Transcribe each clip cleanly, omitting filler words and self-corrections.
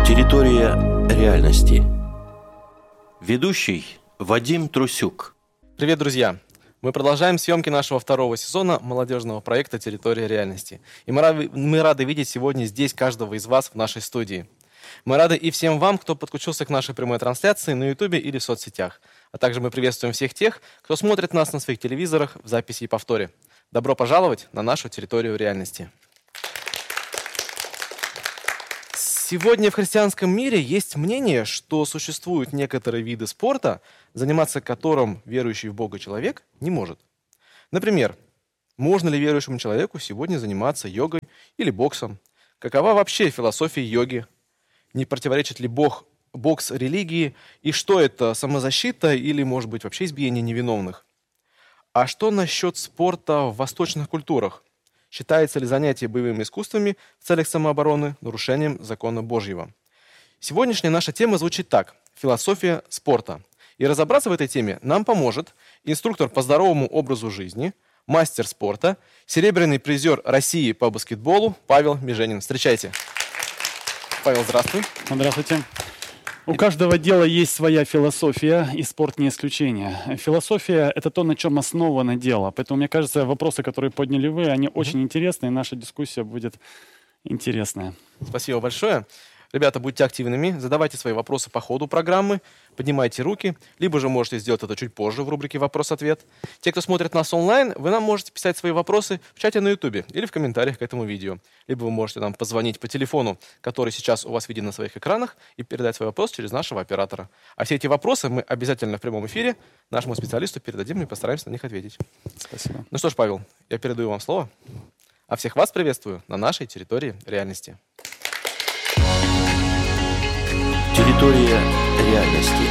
Территория реальности. Ведущий Вадим Трусюк. Привет, друзья! Мы продолжаем съемки нашего второго сезона молодежного проекта «Территория реальности». И мы рады видеть сегодня здесь каждого из вас в нашей студии. Мы рады и всем вам, кто подключился к нашей прямой трансляции на YouTube или в соцсетях. А также мы приветствуем всех тех, кто смотрит нас на своих телевизорах в записи и повторе. Добро пожаловать на нашу территорию реальности. Сегодня в христианском мире есть мнение, что существуют некоторые виды спорта, заниматься которым верующий в Бога человек не может. Например, можно ли верующему человеку сегодня заниматься йогой или боксом? Какова вообще философия йоги? Не противоречит ли бокс религии? И что это, самозащита или, может быть, вообще избиение невиновных? А что насчет спорта в восточных культурах? Считается ли занятие боевыми искусствами в целях самообороны нарушением закона Божьего? Сегодняшняя наша тема звучит так – философия спорта. И разобраться в этой теме нам поможет инструктор по здоровому образу жизни, мастер спорта, серебряный призер России по баскетболу Павел Меженин. Встречайте. Павел, здравствуй. Здравствуйте. У каждого дела есть своя философия, и спорт не исключение. Философия – это то, на чем основано дело. Поэтому, мне кажется, вопросы, которые подняли вы, они очень интересны, и наша дискуссия будет интересная. Спасибо большое. Ребята, будьте активными, задавайте свои вопросы по ходу программы, поднимайте руки, либо же можете сделать это чуть позже в рубрике «Вопрос-ответ». Те, кто смотрит нас онлайн, вы нам можете писать свои вопросы в чате на YouTube или в комментариях к этому видео. Либо вы можете нам позвонить по телефону, который сейчас у вас виден на своих экранах, и передать свой вопрос через нашего оператора. А все эти вопросы мы обязательно в прямом эфире нашему специалисту передадим и постараемся на них ответить. Спасибо. Ну что ж, Павел, я передаю вам слово. А всех вас приветствую на нашей территории реальности. Территория реальности.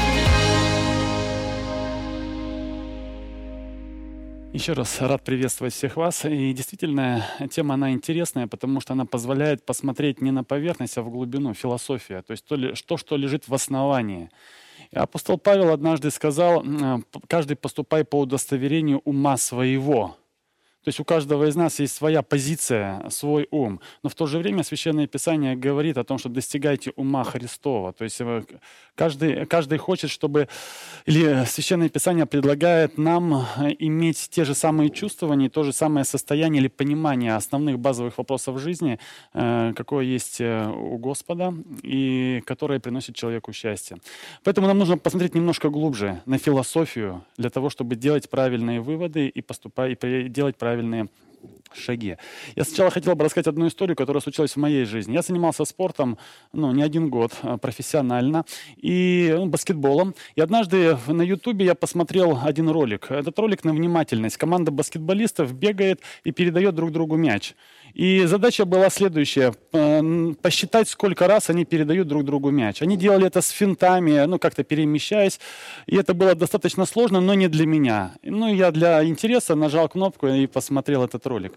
Еще раз рад приветствовать всех вас. И действительно, тема, она интересная, потому что она позволяет посмотреть не на поверхность, а в глубину, философия, то есть что лежит в основании. И апостол Павел однажды сказал: «Каждый поступай по удостоверению ума своего». То есть у каждого из нас есть своя позиция, свой ум. Но в то же время Священное Писание говорит о том, что достигайте ума Христова. То есть каждый хочет, чтобы... Или Священное Писание предлагает нам иметь те же самые чувствования, то же самое состояние или понимание основных базовых вопросов жизни, какое есть у Господа и которое приносит человеку счастье. Поэтому нам нужно посмотреть немножко глубже на философию для того, чтобы делать правильные выводы и делать правильные шаги. Я сначала хотел бы рассказать одну историю, которая случилась в моей жизни. Я занимался спортом, не один год, профессионально, и баскетболом. И однажды на Ютубе я посмотрел один ролик. Этот ролик на внимательность. Команда баскетболистов бегает и передает друг другу мяч. И задача была следующая: посчитать, сколько раз они передают друг другу мяч. Они делали это с финтами, как-то перемещаясь. И это было достаточно сложно, но не для меня. Я для интереса нажал кнопку и посмотрел этот ролик.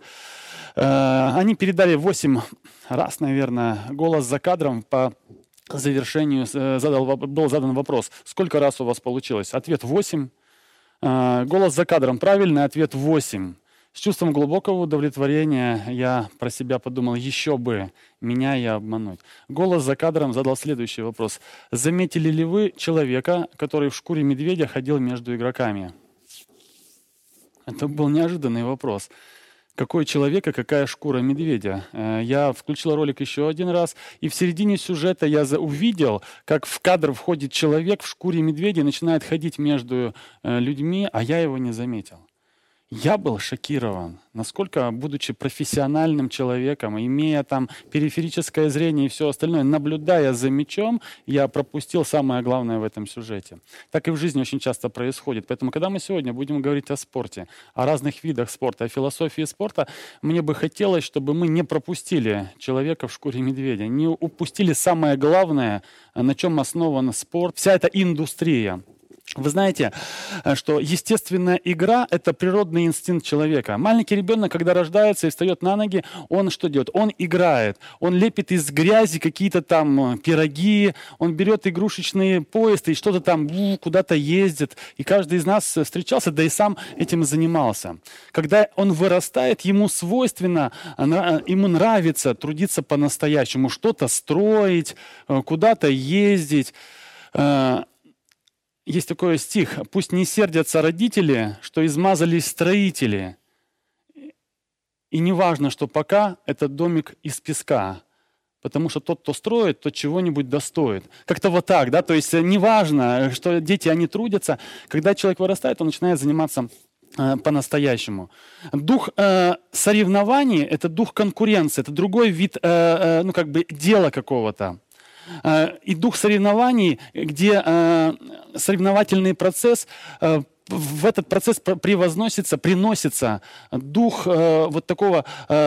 Они передали 8 раз, наверное, голос за кадром. По завершению был задан вопрос: сколько раз у вас получилось? Ответ 8. Голос за кадром правильный, ответ 8. С чувством глубокого удовлетворения я про себя подумал: еще бы меня и обмануть. Голос за кадром задал следующий вопрос: заметили ли вы человека, который в шкуре медведя ходил между игроками? Это был неожиданный вопрос. Какой человек и какая шкура медведя? Я включил ролик еще один раз, и в середине сюжета я увидел, как в кадр входит человек в шкуре медведя и начинает ходить между людьми, а я его не заметил. Я был шокирован, насколько, будучи профессиональным человеком, имея там периферическое зрение и все остальное, наблюдая за мячом, я пропустил самое главное в этом сюжете. Так и в жизни очень часто происходит. Поэтому, когда мы сегодня будем говорить о спорте, о разных видах спорта, о философии спорта, мне бы хотелось, чтобы мы не пропустили человека в шкуре медведя, не упустили самое главное, на чем основан спорт, вся эта индустрия. Вы знаете, что естественная игра – это природный инстинкт человека. Маленький ребенок, когда рождается и встает на ноги, он что делает? Он играет. Он лепит из грязи какие-то там пироги, он берет игрушечный поезд и что-то там куда-то ездит. И каждый из нас встречался, да и сам этим занимался. Когда он вырастает, ему свойственно, ему нравится трудиться по-настоящему, что-то строить, куда-то ездить. Есть такой стих: «Пусть не сердятся родители, что измазались строители. И не важно, что пока этот домик из песка, потому что тот, кто строит, тот чего-нибудь достоит». Как-то вот так, да? То есть не важно, что дети, они трудятся. Когда человек вырастает, он начинает заниматься по-настоящему. Дух соревнований – это дух конкуренции, это другой вид дела какого-то. И дух соревнований, где соревновательный процесс, в этот процесс приносится дух вот такого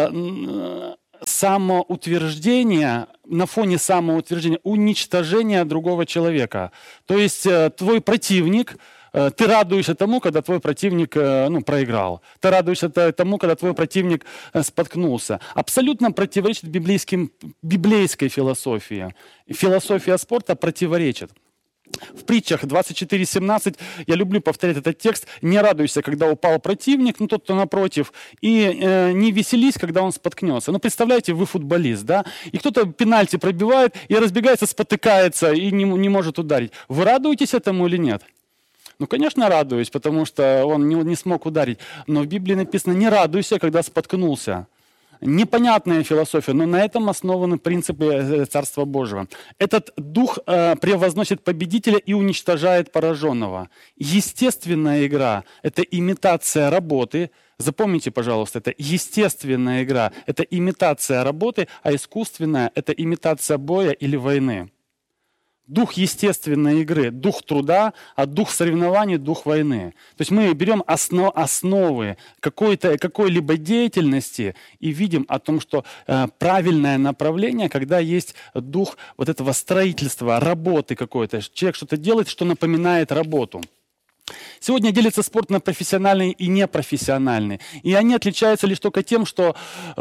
самоутверждения, на фоне самоутверждения, уничтожения другого человека. То есть твой противник, ты радуешься тому, когда твой противник проиграл. Ты радуешься тому, когда твой противник споткнулся. Абсолютно противоречит библейской философии. Философия спорта противоречит. В притчах 24:17 я люблю повторять этот текст: «Не радуйся, когда упал противник, тот, кто напротив, и не веселись, когда он споткнется». Представляете, вы футболист, да? И кто-то пенальти пробивает, и разбегается, спотыкается, и не может ударить. Вы радуетесь этому или нет? Конечно, радуюсь, потому что он не смог ударить. Но в Библии написано: «Не радуйся, когда споткнулся». Непонятная философия, но на этом основаны принципы Царства Божьего. Этот дух превозносит победителя и уничтожает пораженного. Естественная игра – это имитация работы. Запомните, пожалуйста, это естественная игра, это имитация работы, а искусственная – это имитация боя или войны. Дух естественной игры, дух труда, а дух соревнований, дух войны. То есть мы берем основы какой-либо деятельности и видим о том, что правильное направление, когда есть дух вот этого строительства, работы какой-то. Человек что-то делает, что напоминает работу. Сегодня делится спорт на профессиональный и непрофессиональный. И они отличаются лишь только тем, что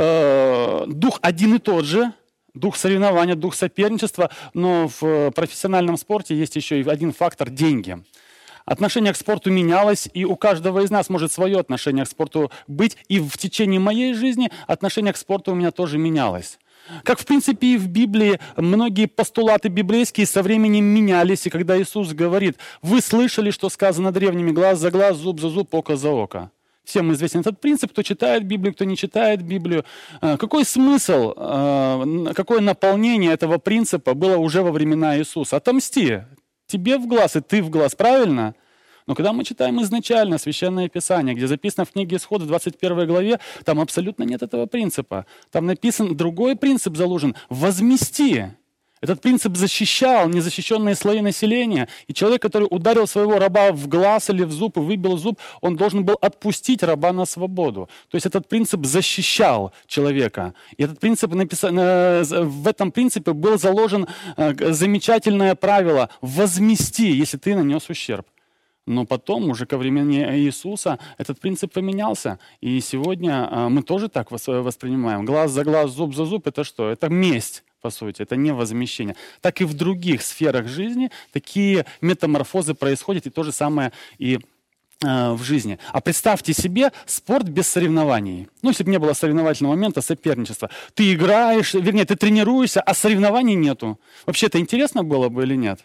дух один и тот же, дух соревнования, дух соперничества, но в профессиональном спорте есть еще и один фактор – деньги. Отношение к спорту менялось, и у каждого из нас может свое отношение к спорту быть. И в течение моей жизни отношение к спорту у меня тоже менялось. Как, в принципе, и в Библии, многие постулаты библейские со временем менялись. И когда Иисус говорит: «Вы слышали, что сказано древними: глаз за глаз, зуб за зуб, око за око». Всем известен этот принцип, кто читает Библию, кто не читает Библию. Какой смысл, какое наполнение этого принципа было уже во времена Иисуса? Отомсти. Тебе в глаз и ты в глаз, правильно? Но когда мы читаем изначально Священное Писание, где записано в книге Исход в 21 главе, там абсолютно нет этого принципа. Там написан другой принцип заложен – возмести. Этот принцип защищал незащищенные слои населения. И человек, который ударил своего раба в глаз или в зуб и выбил зуб, он должен был отпустить раба на свободу. То есть этот принцип защищал человека. И этот принцип в этом принципе был заложен замечательное правило – возмести, если ты нанес ущерб. Но потом, уже ко времени Иисуса, этот принцип поменялся. И сегодня мы тоже так воспринимаем. Глаз за глаз, зуб за зуб – это что? Это месть. По сути, это не возмещение. Так и в других сферах жизни такие метаморфозы происходят, и то же самое и в жизни. А представьте себе спорт без соревнований. Если бы не было соревновательного момента, соперничества. Ты играешь, вернее, ты тренируешься, а соревнований нету. Вообще это интересно было бы или нет?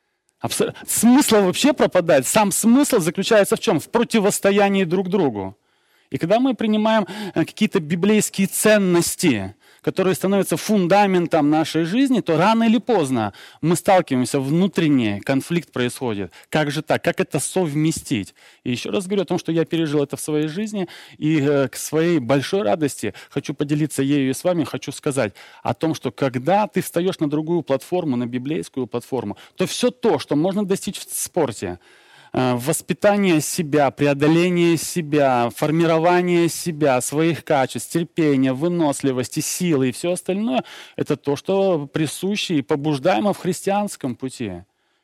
Смысл вообще пропадает. Сам смысл заключается в чем? В противостоянии друг другу. И когда мы принимаем какие-то библейские ценности, которые становятся фундаментом нашей жизни, то рано или поздно мы сталкиваемся, внутренний конфликт происходит. Как же так? Как это совместить? И еще раз говорю о том, что я пережил это в своей жизни, и к своей большой радости хочу поделиться ею и с вами, хочу сказать о том, что когда ты встаешь на другую платформу, на библейскую платформу, то все то, что можно достичь в спорте, воспитание себя, преодоление себя, формирование себя, своих качеств, терпения, выносливости, силы и все остальное, это то, что присуще и побуждаемо в христианском пути.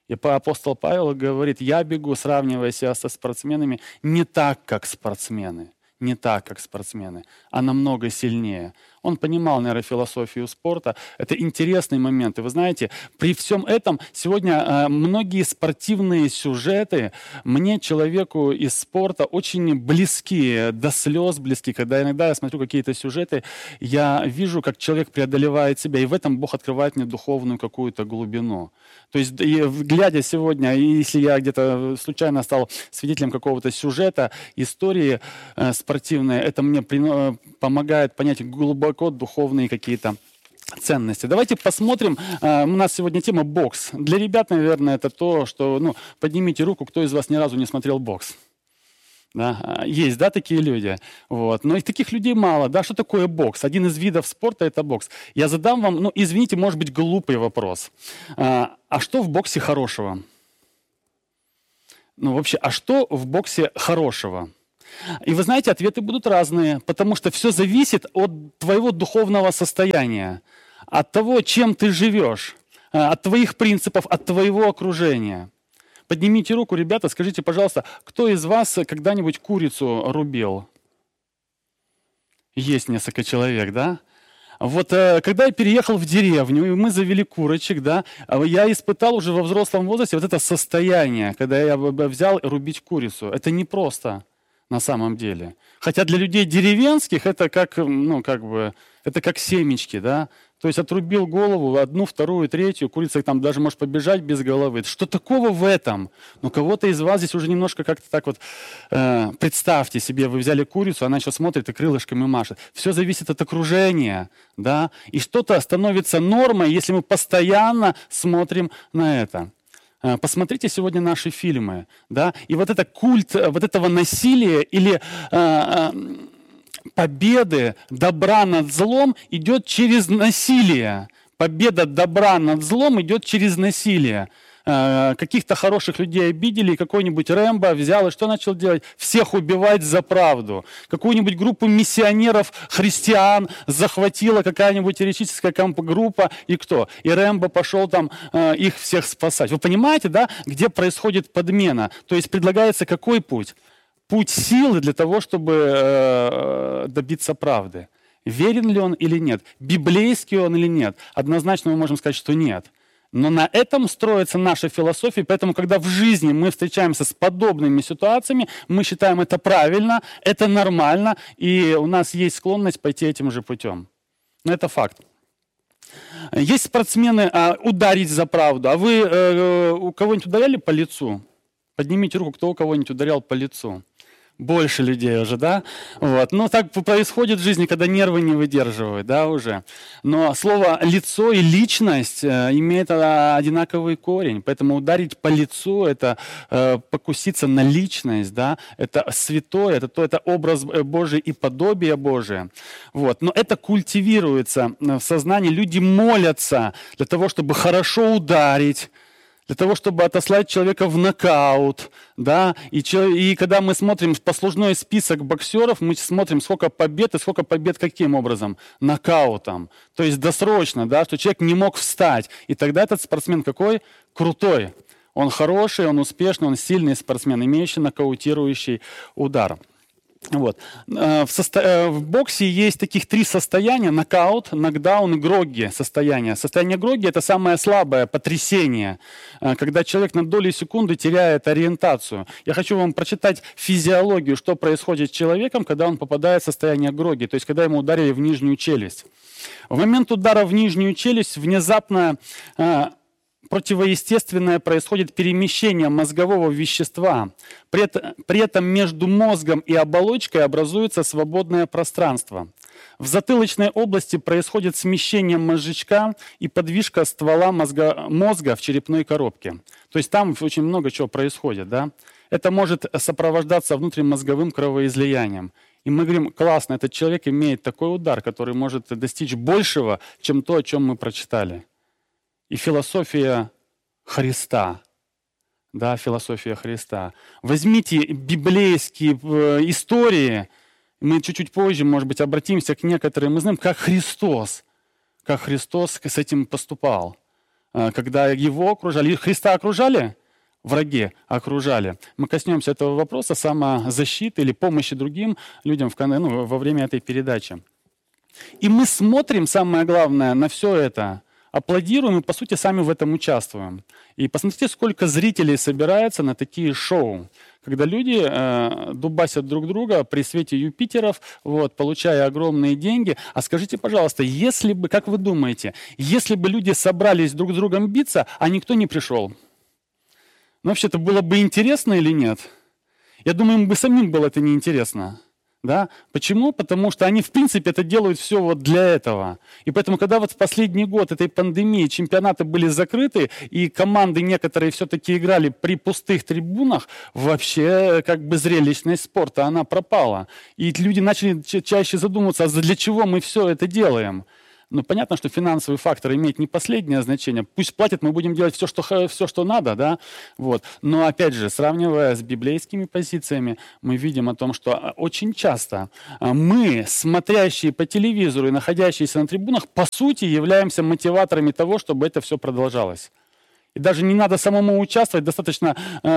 И апостол Павел говорит, я бегу, сравнивая себя со спортсменами, не так, как спортсмены. Не так, как спортсмены, а намного сильнее. Он понимал, наверное, философию спорта. Это интересный момент. И вы знаете, при всем этом сегодня многие спортивные сюжеты мне, человеку из спорта, очень близки, до слез близки. Когда иногда я смотрю какие-то сюжеты, я вижу, как человек преодолевает себя, и в этом Бог открывает мне духовную какую-то глубину. То есть, глядя сегодня, если я где-то случайно стал свидетелем какого-то сюжета, истории спортивной, это мне помогает понять глубоко духовные какие-то ценности. Давайте посмотрим. У нас сегодня тема бокс. Для ребят, наверное, это то, что, поднимите руку, кто из вас ни разу не смотрел бокс. Да? Есть, да, такие люди. Вот. Но и таких людей мало. Да? Что такое бокс? Один из видов спорта – это бокс. Я задам вам, извините, может быть, глупый вопрос. А что в боксе хорошего? Вообще, а что в боксе хорошего? И вы знаете, ответы будут разные, потому что все зависит от твоего духовного состояния, от того, чем ты живешь, от твоих принципов, от твоего окружения. Поднимите руку, ребята, скажите, пожалуйста, кто из вас когда-нибудь курицу рубил? Есть несколько человек, да? Вот когда я переехал в деревню, и мы завели курочек, да, я испытал уже во взрослом возрасте вот это состояние, когда я взял рубить курицу. Это непросто. На самом деле. Хотя для людей деревенских это как, это как семечки, да. То есть отрубил голову, одну, вторую, третью, курица там даже может побежать без головы. Что такого в этом? Кого-то из вас здесь уже немножко как-то так вот, представьте себе, вы взяли курицу, она еще смотрит и крылышками машет. Все зависит от окружения, да. И что-то становится нормой, если мы постоянно смотрим на это. Посмотрите сегодня наши фильмы, да, и вот это культ вот этого насилия или победы добра над злом идет через насилие. Победа добра над злом идет через насилие. Каких-то хороших людей обидели, и какой-нибудь Рэмбо взял и что начал делать? Всех убивать за правду. Какую-нибудь группу миссионеров, христиан захватила какая-нибудь еретическая группа, и кто? И Рэмбо пошел там их всех спасать. Вы понимаете, да, где происходит подмена? То есть предлагается какой путь? Путь силы для того, чтобы добиться правды. Верен ли он или нет? Библейский он или нет? Однозначно мы можем сказать, что нет. Но на этом строится наша философия, поэтому, когда в жизни мы встречаемся с подобными ситуациями, мы считаем это правильно, это нормально, и у нас есть склонность пойти этим же путем. Но это факт. Есть спортсмены ударить за правду. А вы у кого-нибудь ударяли по лицу? Поднимите руку, кто у кого-нибудь ударял по лицу. Больше людей уже, да? Вот. Так происходит в жизни, когда нервы не выдерживают, да, уже. Но слово «лицо» и «личность» имеют одинаковый корень. Поэтому ударить по лицу – это покуситься на личность, да? Это святое, это образ Божий и подобие Божие. Вот. Но это культивируется в сознании. Люди молятся для того, чтобы хорошо ударить, для того, чтобы отослать человека в нокаут, да, и когда мы смотрим послужной список боксеров, мы смотрим, сколько побед каким образом? Нокаутом. То есть досрочно, да, что человек не мог встать. И тогда этот спортсмен какой? Крутой. Он хороший, он успешный, он сильный спортсмен, имеющий нокаутирующий удар. Вот. В боксе есть таких 3 состояния: нокаут, нокдаун и грогги состояние. Состояние грогги – это самое слабое потрясение, когда человек на долю секунды теряет ориентацию. Я хочу вам прочитать физиологию, что происходит с человеком, когда он попадает в состояние грогги, то есть когда ему ударили в нижнюю челюсть. В момент удара в нижнюю челюсть внезапно противоестественное происходит перемещение мозгового вещества. При этом между мозгом и оболочкой образуется свободное пространство. В затылочной области происходит смещение мозжечка и подвижка ствола мозга в черепной коробке. То есть там очень много чего происходит. Да? Это может сопровождаться внутримозговым кровоизлиянием. И мы говорим, классно, этот человек имеет такой удар, который может достичь большего, чем то, о чем мы прочитали. И философия Христа. Да, философия Христа. Возьмите библейские истории, мы чуть-чуть позже, может быть, обратимся к некоторым. Мы знаем, как Христос с этим поступал. когда его окружали. Христа окружали? Враги окружали. Мы коснемся этого вопроса самозащиты или помощи другим людям во время этой передачи. И мы смотрим, самое главное, на все это, аплодируем и, по сути, сами в этом участвуем. И посмотрите, сколько зрителей собирается на такие шоу, когда люди дубасят друг друга при свете Юпитеров, получая огромные деньги. А скажите, пожалуйста, если бы, как вы думаете, если бы люди собрались друг с другом биться, а никто не пришел, вообще-то было бы интересно или нет? Я думаю, им бы самим было это неинтересно. Да? Почему? Потому что они, в принципе, это делают все для этого. И поэтому, когда в последний год этой пандемии чемпионаты были закрыты, и команды некоторые все-таки играли при пустых трибунах, вообще зрелищность спорта, она пропала. И люди начали чаще задумываться, а для чего мы все это делаем? Понятно, что финансовый фактор имеет не последнее значение. Пусть платят, мы будем делать все, что надо, да? Но, опять же, сравнивая с библейскими позициями, мы видим о том, что очень часто мы, смотрящие по телевизору и находящиеся на трибунах, по сути, являемся мотиваторами того, чтобы это все продолжалось. И даже не надо самому участвовать, достаточно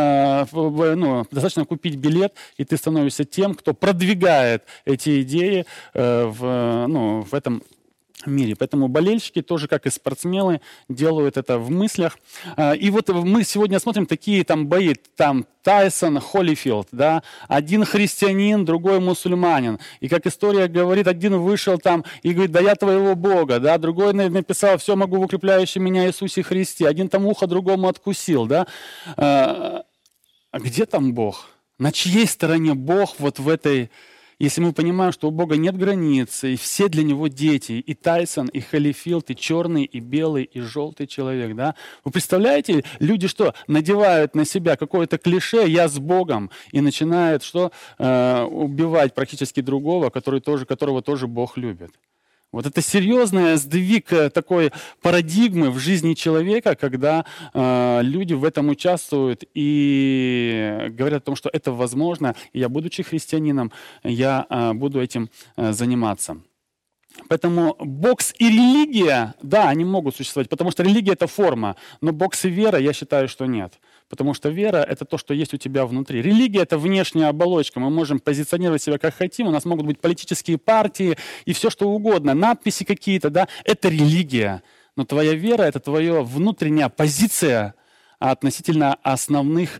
купить билет, и ты становишься тем, кто продвигает эти идеи в этом мире. Поэтому болельщики тоже, как и спортсмены, делают это в мыслях. И мы сегодня смотрим такие бои. Там Тайсон, Холлифилд, да? Один христианин, другой мусульманин. И как история говорит, один вышел и говорит, да я твоего Бога, да? Другой написал, все могу в укрепляющем меня Иисусе Христе. Один ухо другому откусил, да? А где там Бог? На чьей стороне Бог в этой... Если мы понимаем, что у Бога нет границ, и все для Него дети, и Тайсон, и Холлифилд, и черный, и белый, и желтый человек, да? Вы представляете, люди что, надевают на себя какое-то клише «я с Богом» и начинают убивать практически другого, которого тоже Бог любит. Это серьезный сдвиг такой парадигмы в жизни человека, когда люди в этом участвуют и говорят о том, что это возможно, и я, будучи христианином, я буду этим заниматься. Поэтому бокс и религия, да, они могут существовать, потому что религия – это форма, но бокс и вера, я считаю, что нет. Потому что вера – это то, что есть у тебя внутри. Религия – это внешняя оболочка. Мы можем позиционировать себя как хотим. У нас могут быть политические партии и все, что угодно. Надписи какие-то, да. Это религия. Но твоя вера – это твоя внутренняя позиция относительно основных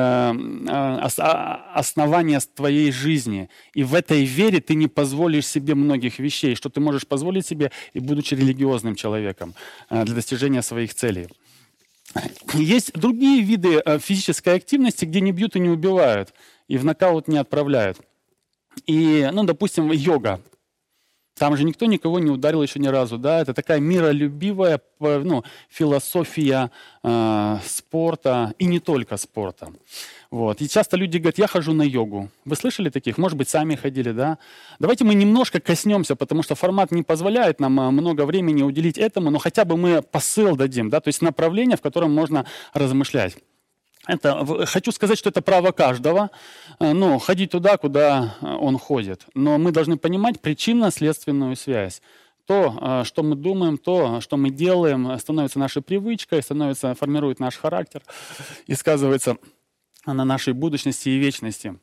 оснований твоей жизни. И в этой вере ты не позволишь себе многих вещей, что ты можешь позволить себе, и будучи религиозным человеком, для достижения своих целей. Есть другие виды физической активности, где не бьют и не убивают, и в нокаут не отправляют. И, допустим, йога. Там же никто никого не ударил еще ни разу. Да? Это такая миролюбивая философия спорта, и не только спорта. И часто люди говорят, я хожу на йогу. Вы слышали таких? Может быть, сами ходили, да? Давайте мы немножко коснемся, потому что формат не позволяет нам много времени уделить этому, но хотя бы мы посыл дадим, да? То есть направление, в котором можно размышлять. Хочу сказать, что это право каждого, ходить туда, куда он ходит. Но мы должны понимать причинно-следственную связь. То, что мы думаем, то, что мы делаем, становится нашей привычкой, формирует наш характер и сказывается на нашей будущности и вечности.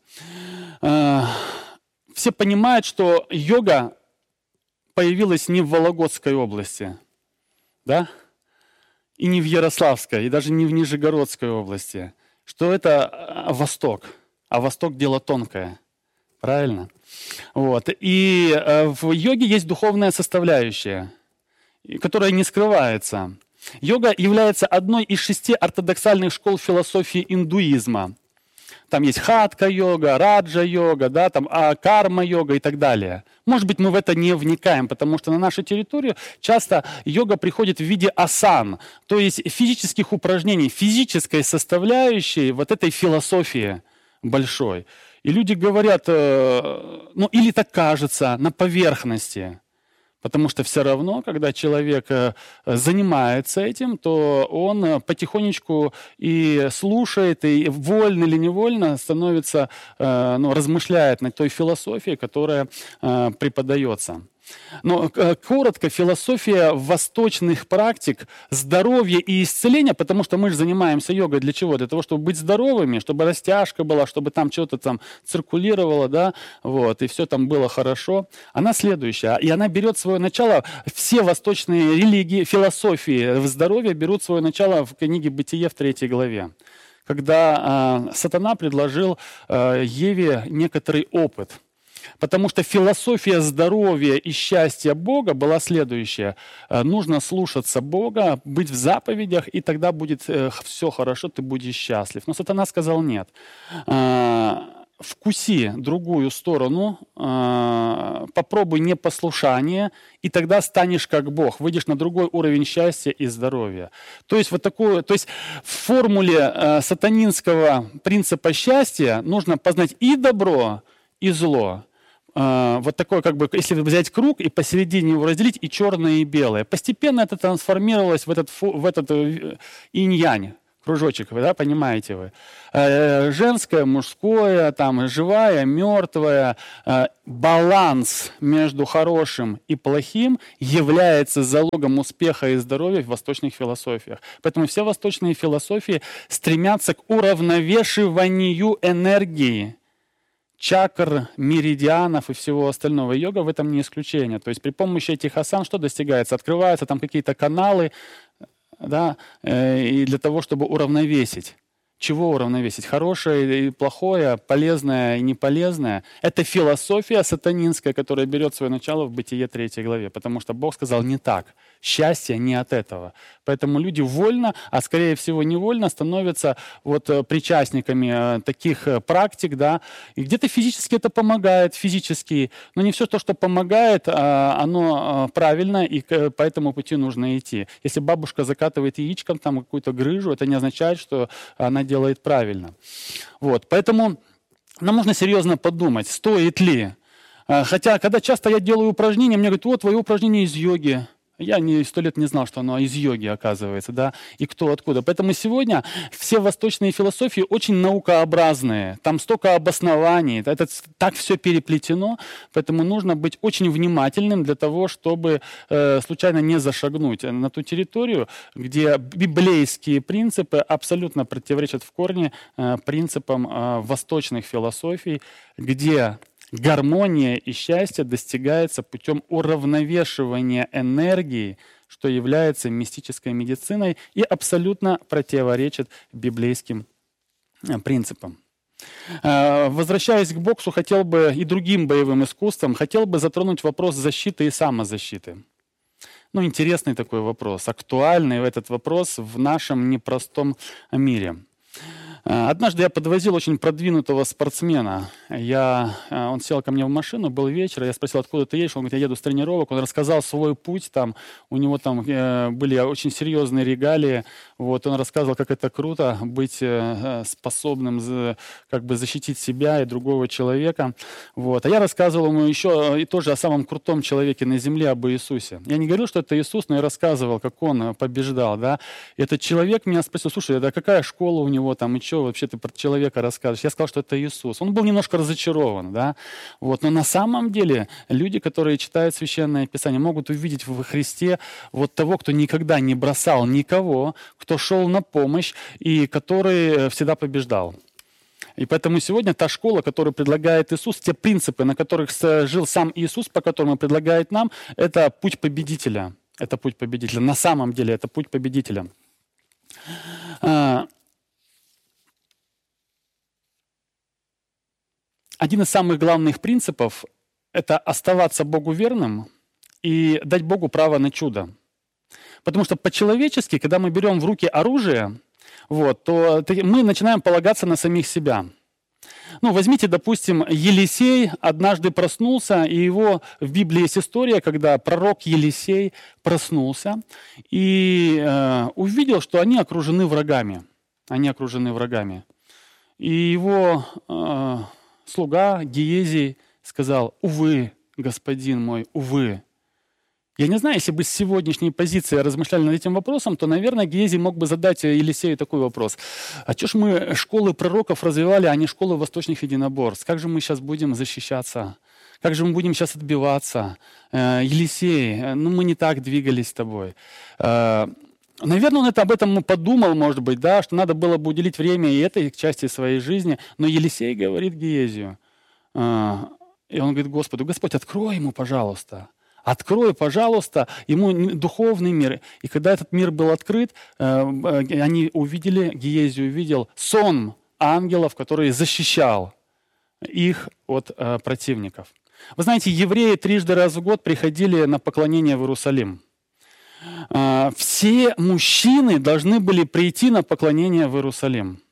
Все понимают, что йога появилась не в Вологодской области, да? И не в Ярославской, и даже не в Нижегородской области. Что это Восток. А Восток – дело тонкое. Правильно? И в йоге есть духовная составляющая, которая не скрывается. Йога является одной из 6 ортодоксальных школ философии индуизма. Там есть хатха-йога, раджа-йога, да, карма-йога и так далее. Может быть, мы в это не вникаем, потому что на нашу территорию часто йога приходит в виде асан, то есть физических упражнений, физической составляющей этой философии большой. И люди говорят, или так кажется, на поверхности. Потому что все равно, когда человек занимается этим, то он потихонечку и слушает, и вольно или невольно становится, размышляет над той философией, которая преподается. Но коротко, философия восточных практик здоровья и исцеления, потому что мы же занимаемся йогой для чего? Для того, чтобы быть здоровыми, чтобы растяжка была, чтобы там что-то там циркулировало, да, вот, и все там было хорошо. Она следующая. И она берет свое начало, все восточные религии, философии здоровья берут свое начало в книге «Бытие» в 3 главе. Когда сатана предложил Еве некоторый опыт. Потому что философия здоровья и счастья Бога была следующая. Нужно слушаться Бога, быть в заповедях, и тогда будет все хорошо, ты будешь счастлив. Но сатана сказал нет. Вкуси другую сторону, попробуй непослушание, и тогда станешь как Бог, выйдешь на другой уровень счастья и здоровья. То есть в формуле сатанинского принципа счастья нужно познать и добро, и зло. Вот такой, как бы, если взять круг и посередине его разделить, и черное, и белое. Постепенно это трансформировалось в этот инь-янь. Кружочек, да, понимаете вы. Женское, мужское, там, живая, мертвая. Баланс между хорошим и плохим является залогом успеха и здоровья в восточных философиях. Поэтому все восточные философии стремятся к уравновешиванию энергии, чакр, меридианов и всего остального. Йога в этом не исключение. То есть при помощи этих асан что достигается? Открываются там какие-то каналы, да, и для того, чтобы уравновесить. Чего уравновесить? Хорошее и плохое, полезное и неполезное. Это философия сатанинская, которая берет свое начало в Бытие 3 главе. Потому что Бог сказал не так. Счастье не от этого. Поэтому люди вольно, а скорее всего невольно становятся вот причастниками таких практик, да. И где-то физически это помогает, физически. Но не все то, что помогает, оно правильно, и по этому пути нужно идти. Если бабушка закатывает яичком там какую-то грыжу, это не означает, что она делает правильно. Вот. Поэтому нам нужно серьезно подумать, стоит ли. Хотя, когда часто я делаю упражнения, мне говорят, вот твои упражнения из йоги. Я 100 лет не знал, что оно из йоги, оказывается, да, и кто откуда. Поэтому сегодня все восточные философии очень наукообразные. Там столько обоснований, это так все переплетено, поэтому нужно быть очень внимательным для того, чтобы случайно не зашагнуть на ту территорию, где библейские принципы абсолютно противоречат в корне принципам восточных философий, где гармония и счастье достигается путем уравновешивания энергии, что является мистической медициной и абсолютно противоречит библейским принципам. Возвращаясь к боксу, хотел бы и другим боевым искусствам, хотел бы затронуть вопрос защиты и самозащиты. Ну, интересный такой вопрос, актуальный этот вопрос в нашем непростом мире. Однажды я подвозил очень продвинутого спортсмена. Он сел ко мне в машину, был вечер, я спросил, откуда ты едешь? Он говорит, я еду с тренировок. Он рассказал свой путь, там, у него там были очень серьезные регалии. Вот, он рассказывал, как это круто быть способным как бы защитить себя и другого человека. Вот. А я рассказывал ему еще и тоже о самом крутом человеке на земле, об Иисусе. Я не говорил, что это Иисус, но я рассказывал, как он побеждал. Да? И этот человек меня спросил, слушай, да какая школа у него там, и что вообще ты про человека рассказываешь? Я сказал, что это Иисус. Он был немножко разочарован, да? Вот. Но на самом деле люди, которые читают Священное Писание, могут увидеть во Христе вот того, кто никогда не бросал никого, кто шел на помощь и который всегда побеждал. И поэтому сегодня та школа, которую предлагает Иисус, те принципы, на которых жил сам Иисус, по которым он предлагает нам, это путь победителя. Это путь победителя. На самом деле это путь победителя. Один из самых главных принципов – это оставаться Богу верным и дать Богу право на чудо. Потому что по-человечески, когда мы берем в руки оружие, то мы начинаем полагаться на самих себя. Ну, возьмите, допустим, Елисей однажды проснулся, и его в Библии есть история, когда пророк Елисей проснулся и увидел, что они окружены врагами. Они окружены врагами. И его слуга Гиезий сказал: «Увы, господин мой, увы». Я не знаю, если бы с сегодняшней позиции размышляли над этим вопросом, то, наверное, Гиезий мог бы задать Елисею такой вопрос. А что ж мы школы пророков развивали, а не школы восточных единоборств? Как же мы сейчас будем защищаться? Как же мы будем сейчас отбиваться? Елисей, мы не так двигались с тобой. Наверное, он об этом подумал, может быть, да, что надо было бы уделить время и этой части своей жизни. Но Елисей говорит Гиезию, и он говорит Господу: Господь, открой ему, пожалуйста. Открой, пожалуйста, ему духовный мир. И когда этот мир был открыт, они увидели, Гиези увидел сон ангелов, который защищал их от противников. Вы знаете, евреи 3 раза в год приходили на поклонение в Иерусалим. Все мужчины должны были прийти на поклонение в Иерусалим.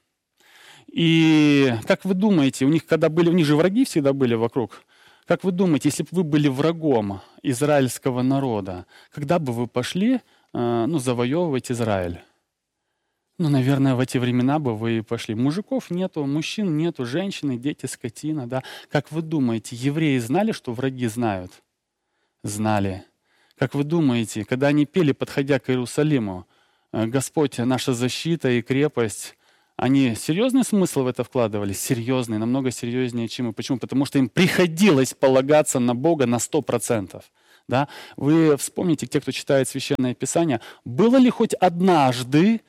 И как вы думаете, у них же враги всегда были вокруг. Как вы думаете, если бы вы были врагом израильского народа, когда бы вы пошли завоевывать Израиль? Наверное, в эти времена бы вы и пошли. Мужиков нету, мужчин нету, женщины, дети, скотина. Да? Как вы думаете, евреи знали, что враги знают? Знали. Как вы думаете, когда они пели, подходя к Иерусалиму, «Господь, наша защита и крепость», они серьезный смысл в это вкладывали? Серьезный, намного серьезнее, чем мы. Почему? Потому что им приходилось полагаться на Бога на 100%. Да? Вы вспомните, те, кто читает Священное Писание, было ли хоть однажды,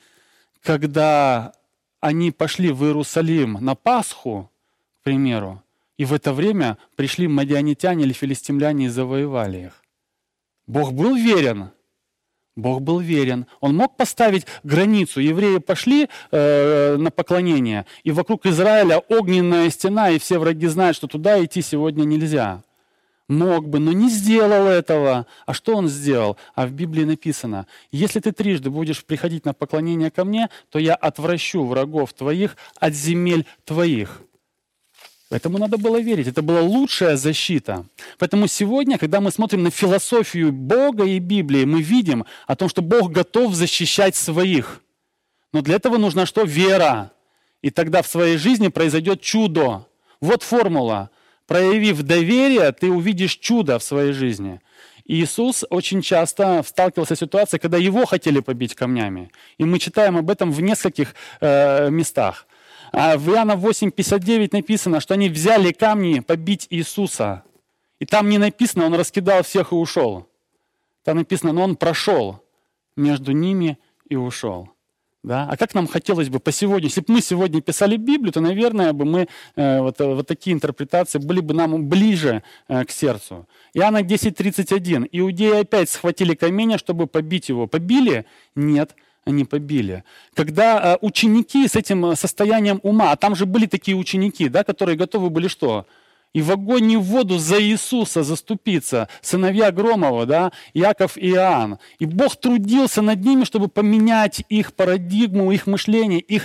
когда они пошли в Иерусалим на Пасху, к примеру, и в это время пришли мадианитяне или филистимляне и завоевали их? Бог был верен. Бог был верен. Он мог поставить границу. Евреи пошли на поклонение, и вокруг Израиля огненная стена, и все враги знают, что туда идти сегодня нельзя. Мог бы, но не сделал этого. А что он сделал? А в Библии написано: если ты 3 будешь приходить на поклонение ко мне, то я отвращу врагов твоих от земель твоих. Этому надо было верить. Это была лучшая защита. Поэтому сегодня, когда мы смотрим на философию Бога и Библии, мы видим о том, что Бог готов защищать своих. Но для этого нужна что? Вера. И тогда в своей жизни произойдет чудо. Вот формула. Проявив доверие, ты увидишь чудо в своей жизни. И Иисус очень часто сталкивался с ситуацией, когда его хотели побить камнями. И мы читаем об этом в нескольких местах. А в Иоанна 8:59 написано, что они взяли камни побить Иисуса. И там не написано, он раскидал всех и ушел. Там написано, но он прошел между ними и ушел. Да? А как нам хотелось бы по сегодня, если бы мы сегодня писали Библию, то, наверное, бы мы вот такие интерпретации были бы нам ближе к сердцу. Иоанна 10:31. Иудеи опять схватили камень, чтобы побить его. Побили? Нет. Они побили. Когда ученики с этим состоянием ума, а там же были такие ученики, да, которые готовы были что? И в огонь, и в воду за Иисуса заступиться. Сыновья Громова, да, Иаков и Иоанн. И Бог трудился над ними, чтобы поменять их парадигму, их мышление, их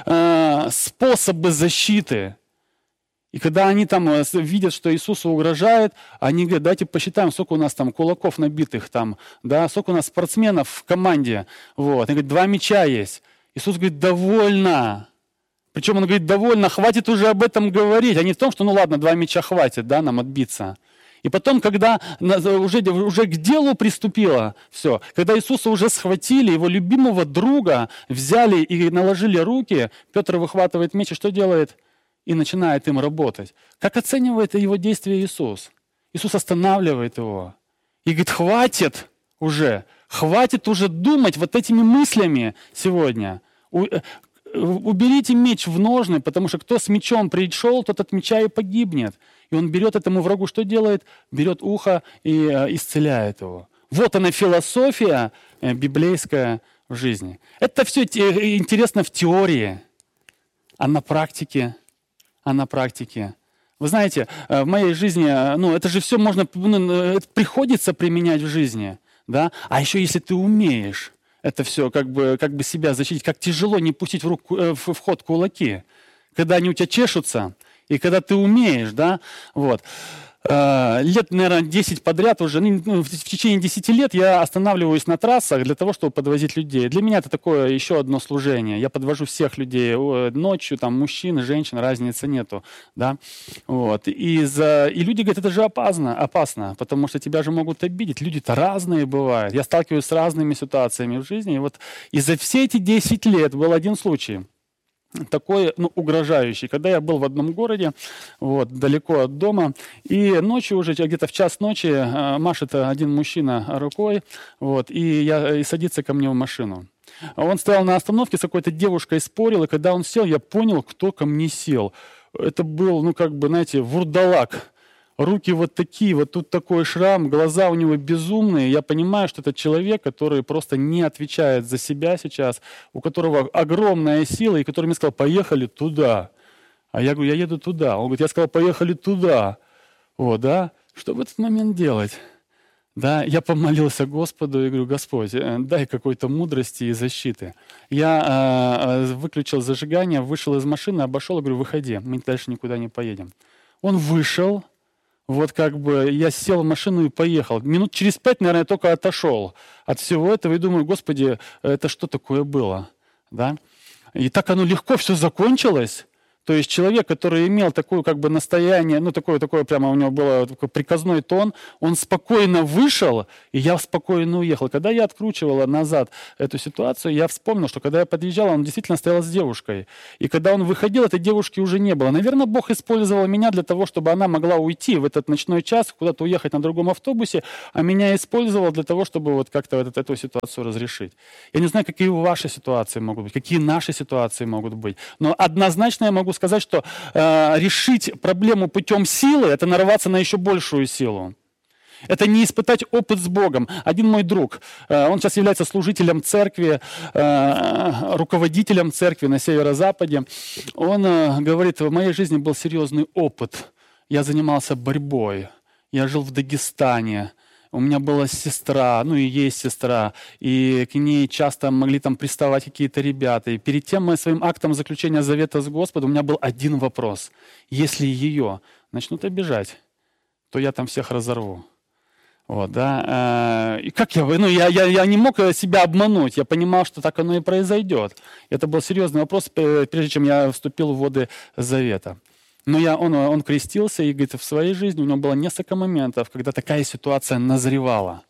способы защиты. И когда они там видят, что Иисусу угрожает, они говорят: давайте посчитаем, сколько у нас там кулаков набитых, там, да, сколько у нас спортсменов в команде. Вот. Они говорят: 2 мяча есть. Иисус говорит: довольно. Причем он говорит: довольно, хватит уже об этом говорить. А не в том, что, ладно, 2 мяча хватит, да, нам отбиться. И потом, когда уже к делу приступило все, когда Иисуса уже схватили, его любимого друга взяли и наложили руки, Петр выхватывает меч и что делает? И начинает им работать. Как оценивает его действие Иисус? Иисус останавливает его и говорит: хватит уже думать вот этими мыслями сегодня. Уберите меч в ножны, потому что кто с мечом пришел, тот от меча и погибнет. И он берет этому врагу, что делает? Берет ухо и исцеляет его. Вот она философия библейская в жизни. Это все интересно в теории, а на практике. Вы знаете, в моей жизни, это же все можно, это приходится применять в жизни, да? А еще если ты умеешь это все как бы себя защитить, как тяжело не пустить в ход кулаки, когда они у тебя чешутся, и когда ты умеешь, да, вот. Лет, наверное, 10 подряд уже, в течение 10 лет я останавливаюсь на трассах для того, чтобы подвозить людей. Для меня это такое еще одно служение. Я подвожу всех людей ночью, там, мужчин, женщин, разницы нету, да, вот. И люди говорят: это же опасно, потому что тебя же могут обидеть. Люди-то разные бывают. Я сталкиваюсь с разными ситуациями в жизни, и за все эти 10 лет был один случай. такой, угрожающий. Когда я был в одном городе, далеко от дома, и ночью уже, где-то в час ночи, машет один мужчина рукой, и садится ко мне в машину. Он стоял на остановке, с какой-то девушкой спорил, и когда он сел, я понял, кто ко мне сел. Это был, вурдалак. Руки вот такие, тут такой шрам, глаза у него безумные. Я понимаю, что это человек, который просто не отвечает за себя сейчас, у которого огромная сила, и который мне сказал: поехали туда. А я говорю: я еду туда. Он говорит: я сказал: поехали туда. Что в этот момент делать? Я помолился Господу и говорю: Господь, дай какой-то мудрости и защиты. Я выключил зажигание, вышел из машины, обошел и говорю: выходи, мы дальше никуда не поедем. Он вышел. Я сел в машину и поехал. Минут через 5, наверное, я только отошел от всего этого и думаю: Господи, это что такое было? И так оно легко все закончилось. То есть человек, который имел такое настояние, такое прямо у него было такой приказной тон, он спокойно вышел, и я спокойно уехал. Когда я откручивал назад эту ситуацию, я вспомнил, что когда я подъезжал, он действительно стоял с девушкой. И когда он выходил, этой девушки уже не было. Наверное, Бог использовал меня для того, чтобы она могла уйти в этот ночной час, куда-то уехать на другом автобусе, а меня использовал для того, чтобы как-то эту ситуацию разрешить. Я не знаю, какие ваши ситуации могут быть, какие наши ситуации могут быть, но однозначно я могу сказать, что решить проблему путем силы – это нарваться на еще большую силу. Это не испытать опыт с Богом. Один мой друг, он сейчас является служителем церкви, руководителем церкви на северо-западе. Он говорит: в моей жизни был серьезный опыт. Я занимался борьбой. Я жил в Дагестане. У меня была сестра, и есть сестра, и к ней часто могли приставать какие-то ребята. И перед тем своим актом заключения завета с Господом у меня был один вопрос. Если ее начнут обижать, то я всех разорву. И как я не мог себя обмануть, я понимал, что так оно и произойдет. Это был серьезный вопрос, прежде чем я вступил в воды завета. Но он крестился, и говорит, в своей жизни у него было несколько моментов, когда такая ситуация назревала.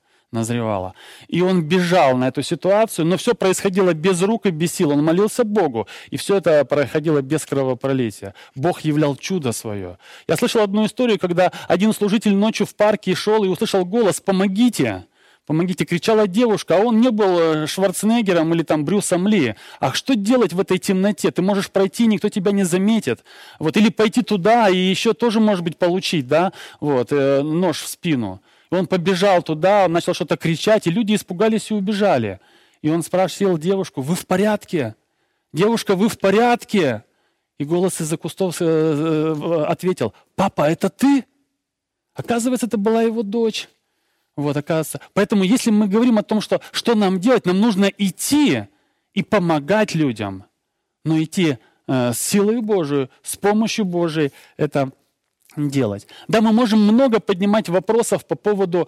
И он бежал на эту ситуацию, но все происходило без рук и без сил. Он молился Богу, и все это происходило без кровопролития. Бог являл чудо свое. Я слышал одну историю, когда один служитель ночью в парке шел и услышал голос: «Помогите!» «Помогите!» кричала девушка, а он не был Шварценеггером или Брюсом Ли. А что делать в этой темноте? Ты можешь пройти, никто тебя не заметит. Или пойти туда и еще тоже, может быть, получить, нож в спину. И он побежал туда, он начал что-то кричать, и люди испугались и убежали. И он спросил девушку: «Вы в порядке? Девушка, вы в порядке?» И голос из-за кустов ответил: «Папа, это ты?» Оказывается, это была его дочь. Оказывается. Поэтому, если мы говорим о том, что нам делать, нам нужно идти и помогать людям. Но идти с силой Божией, с помощью Божией это делать. Да, мы можем много поднимать вопросов по поводу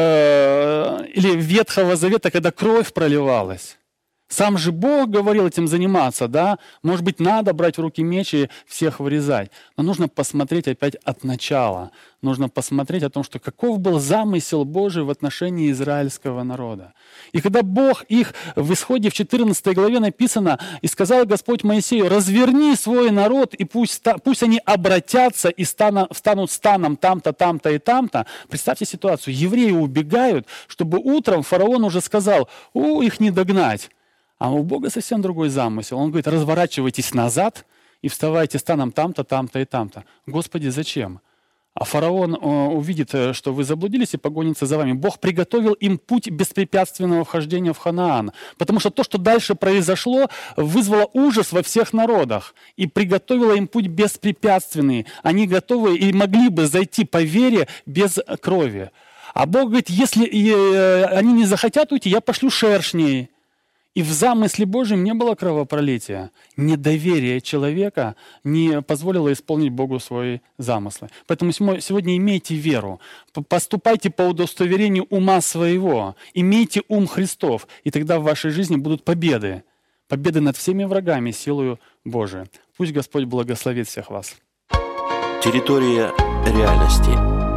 или Ветхого Завета, когда кровь проливалась. Сам же Бог говорил этим заниматься, да? Может быть, надо брать в руки меч и всех вырезать. Но нужно посмотреть опять от начала. Нужно посмотреть о том, что каков был замысел Божий в отношении израильского народа. И когда Бог их в Исходе в 14 главе написано: «И сказал Господь Моисею: разверни свой народ, и пусть они обратятся и станут станом там-то, там-то и там-то». Представьте ситуацию. Евреи убегают, чтобы утром фараон уже сказал: их не догнать. А у Бога совсем другой замысел. Он говорит: разворачивайтесь назад и вставайте станом там-то, там-то и там-то. Господи, зачем? А фараон увидит, что вы заблудились, и погонится за вами. Бог приготовил им путь беспрепятственного вхождения в Ханаан. Потому что то, что дальше произошло, вызвало ужас во всех народах. И приготовило им путь беспрепятственный. Они готовы и могли бы зайти по вере без крови. А Бог говорит: если они не захотят уйти, я пошлю шершней. И в замысле Божьем не было кровопролития. Недоверие человека не позволило исполнить Богу свои замыслы. Поэтому сегодня имейте веру. Поступайте по удостоверению ума своего. Имейте ум Христов. И тогда в вашей жизни будут победы. Победы над всеми врагами силою Божией. Пусть Господь благословит всех вас. Территория реальности.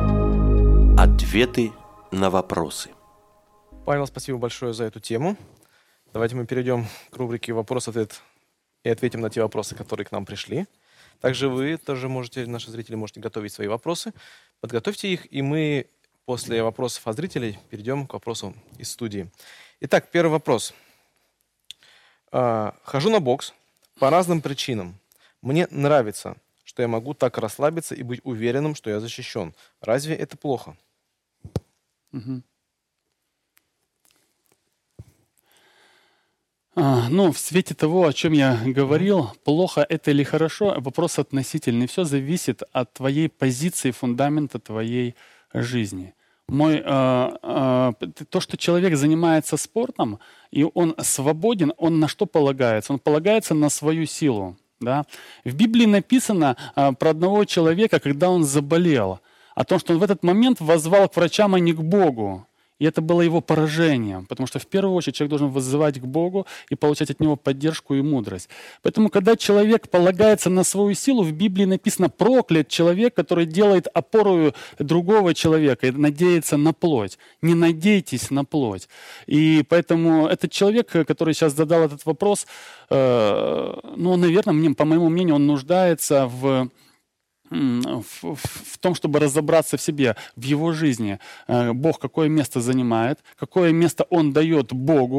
Ответы на вопросы. Павел, спасибо большое за эту тему. Давайте мы перейдем к рубрике «Вопрос-ответ и ответим на те вопросы, которые к нам пришли. Также вы тоже можете, наши зрители, можете готовить свои вопросы. Подготовьте их, и мы после вопросов от зрителей перейдем к вопросам из студии. Итак, первый вопрос. Хожу на бокс по разным причинам. Мне нравится, что я могу так расслабиться и быть уверенным, что я защищен. Разве это плохо? Ну, в свете того, о чем я говорил, плохо это или хорошо, вопрос относительный. Все зависит от твоей позиции, фундамента твоей жизни. То, что человек занимается спортом, и он свободен, он на что полагается? Он полагается на свою силу. Да? В Библии написано про одного человека, когда он заболел, о том, что он в этот момент воззвал к врачам, а не к Богу. И это было его поражением, потому что в первую очередь человек должен вызывать к Богу и получать от Него поддержку и мудрость. Поэтому, когда человек полагается на свою силу, в Библии написано «проклят человек, который делает опорою другого человека и надеется на плоть». Не надейтесь на плоть. И поэтому этот человек, который сейчас задал этот вопрос, наверное, по моему мнению, он нуждается в том, чтобы разобраться в себе, в его жизни. Бог какое место занимает, какое место он дает Богу,